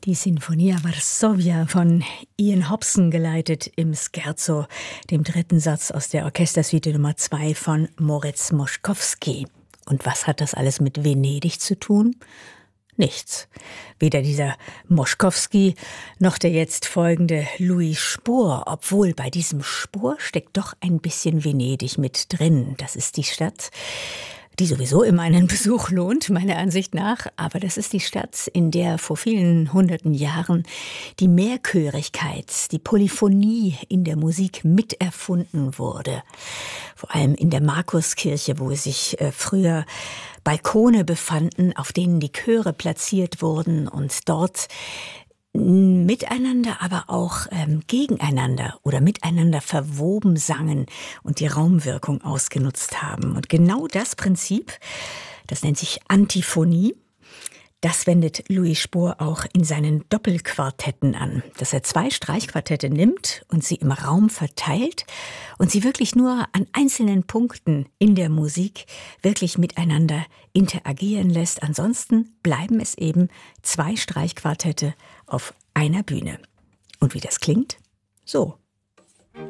Die Sinfonia Varsovia von Ian Hobson geleitet im Scherzo, dem dritten Satz aus der Orchestersuite Nummer 2 von Moritz Moszkowski. Und was hat das alles mit Venedig zu tun? Nichts. Weder dieser Moszkowski noch der jetzt folgende Louis Spohr, obwohl bei diesem Spohr steckt doch ein bisschen Venedig mit drin. Das ist die Stadt, die sowieso immer einen Besuch lohnt, meiner Ansicht nach. Aber das ist die Stadt, in der vor vielen hunderten Jahren die Mehrchörigkeit, die Polyphonie in der Musik miterfunden wurde. Vor allem in der Markuskirche, wo sich früher Balkone befanden, auf denen die Chöre platziert wurden und dort miteinander, aber auch gegeneinander oder miteinander verwoben sangen und die Raumwirkung ausgenutzt haben. Und genau das Prinzip, das nennt sich Antiphonie, das wendet Louis Spohr auch in seinen Doppelquartetten an, dass er 2 Streichquartette nimmt und sie im Raum verteilt und sie wirklich nur an einzelnen Punkten in der Musik wirklich miteinander interagieren lässt. Ansonsten bleiben es eben 2 Streichquartette auf einer Bühne. Und wie das klingt? So.